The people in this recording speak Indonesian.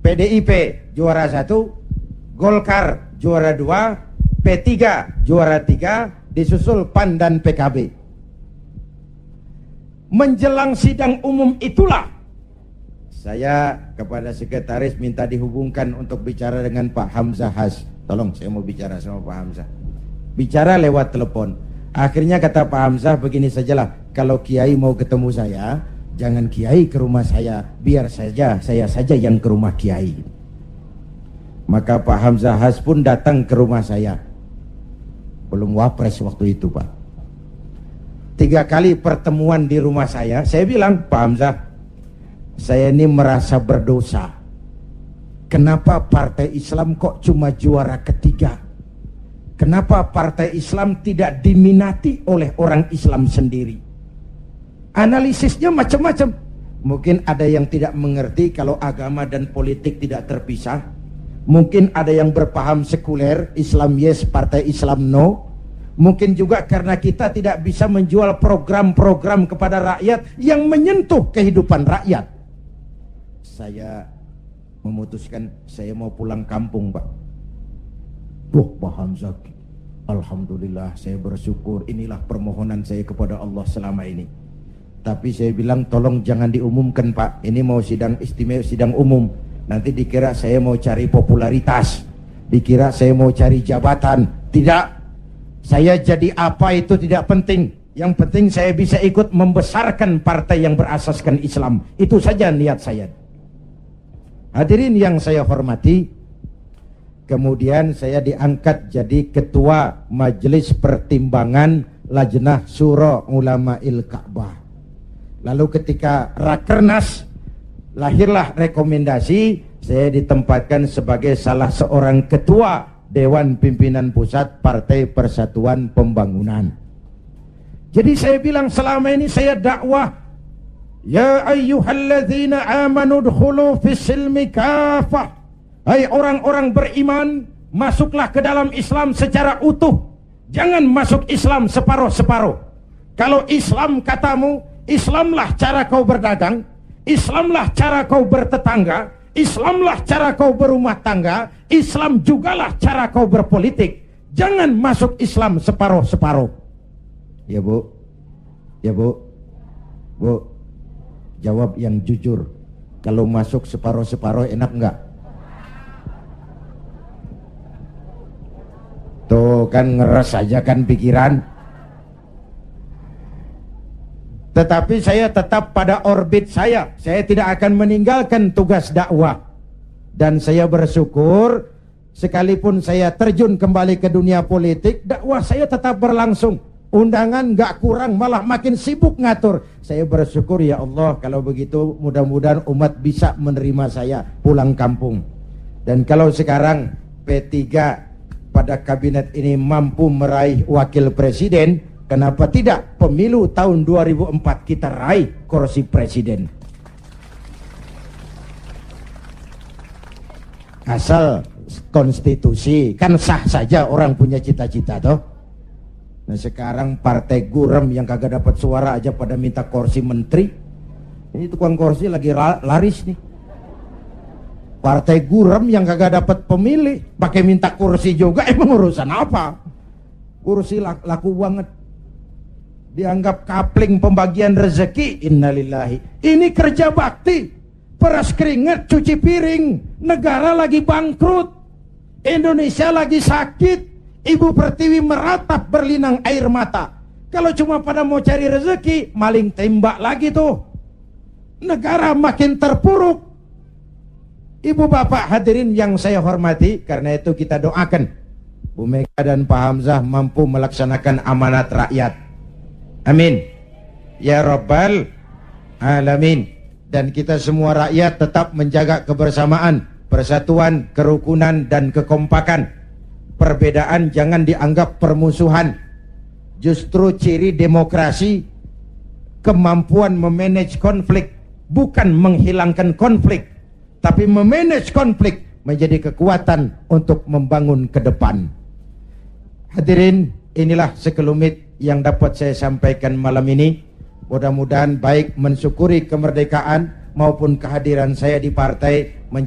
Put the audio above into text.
PDIP juara 1, Golkar juara 2, P3 juara 3, disusul PAN dan PKB. Menjelang sidang umum itulah saya kepada sekretaris minta dihubungkan untuk bicara dengan Pak Hamzah Has. Tolong, saya mau bicara sama Pak Hamzah. Bicara lewat telepon. Akhirnya kata Pak Hamzah, begini sajalah, kalau Kiai mau ketemu saya, jangan Kiai ke rumah saya, biar saja saya saja yang ke rumah Kiai. Maka Pak Hamzah Has pun datang ke rumah saya. Belum wapres waktu itu, Pak. 3 kali pertemuan di rumah saya bilang, Pak Hamzah, saya ini merasa berdosa. Kenapa partai Islam kok cuma juara ketiga? Kenapa partai Islam tidak diminati oleh orang Islam sendiri? Analisisnya macam-macam. Mungkin ada yang tidak mengerti kalau agama dan politik tidak terpisah. Mungkin ada yang berpaham sekuler, Islam yes, partai Islam no. Mungkin juga karena kita tidak bisa menjual program-program kepada rakyat yang menyentuh kehidupan rakyat. Saya memutuskan saya mau pulang kampung, Pak. Pak Hamzah, alhamdulillah saya bersyukur, inilah permohonan saya kepada Allah selama ini. Tapi saya bilang tolong jangan diumumkan, Pak. Ini mau sidang istimewa, sidang umum. Nanti dikira saya mau cari popularitas, dikira saya mau cari jabatan. Tidak, saya jadi apa itu tidak penting. Yang penting saya bisa ikut membesarkan partai yang berasaskan Islam. Itu saja niat saya. Hadirin yang saya hormati, kemudian saya diangkat jadi ketua Majelis Pertimbangan Lajnah Syura Ulama'il Ka'bah. Lalu ketika Rakernas, lahirlah rekomendasi, saya ditempatkan sebagai salah seorang ketua Dewan Pimpinan Pusat Partai Persatuan Pembangunan. Jadi saya bilang selama ini saya dakwah, ya ayyuhalladzina amanu dkhulu fis-silmi kafah. Hai orang-orang beriman, masuklah ke dalam Islam secara utuh. Jangan masuk Islam separuh-separuh. Kalau Islam katamu, Islamlah cara kau berdagang, Islamlah cara kau bertetangga, Islamlah cara kau berumah tangga, Islam jugalah cara kau berpolitik. Jangan masuk Islam separuh-separuh. Ya Bu, ya Bu, Bu, jawab yang jujur. Kalau masuk separuh-separuh enak enggak? Tuh kan ngeres aja kan pikiran. Tetapi saya tetap pada orbit saya. Saya tidak akan meninggalkan tugas dakwah. Dan saya bersyukur, sekalipun saya terjun kembali ke dunia politik, dakwah saya tetap berlangsung. Undangan gak kurang, malah makin sibuk ngatur. Saya bersyukur, ya Allah, kalau begitu mudah-mudahan umat bisa menerima saya pulang kampung. Dan kalau sekarang P3 pada kabinet ini mampu meraih wakil presiden, kenapa tidak pemilu tahun 2004 kita raih kursi presiden? Asal konstitusi, kan sah saja orang punya cita-cita toh. Nah sekarang partai gurem yang kagak dapat suara aja pada minta kursi menteri. Ini tukang kursi lagi laris nih. Partai gurem yang kagak dapat pemilih pakai minta kursi juga, emang urusan apa? Kursi laku banget. Dianggap kapling pembagian rezeki. Innalillahi. Ini kerja bakti, peras keringat, cuci piring. Negara lagi bangkrut, Indonesia lagi sakit, Ibu Pertiwi meratap berlinang air mata. Kalau cuma pada mau cari rezeki, maling tembak lagi tuh. Negara makin terpuruk. Ibu bapak hadirin yang saya hormati, karena itu kita doakan Bu Mega dan Pak Hamzah mampu melaksanakan amanat rakyat. Amin ya Rabbal Alamin. Dan kita semua rakyat tetap menjaga kebersamaan, persatuan, kerukunan, dan kekompakan. Perbedaan jangan dianggap permusuhan. Justru ciri demokrasi kemampuan memanage konflik, bukan menghilangkan konflik, tapi memanage konflik menjadi kekuatan untuk membangun ke depan. Hadirin, inilah sekelumit yang dapat saya sampaikan malam ini. Mudah-mudahan baik mensyukuri kemerdekaan maupun kehadiran saya di partai